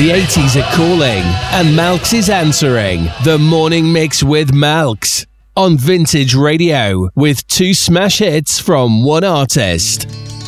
The 80s are calling, and Malks is answering. The Morning Mix with Malks on Vintage Radio, with 2 smash hits from one artist.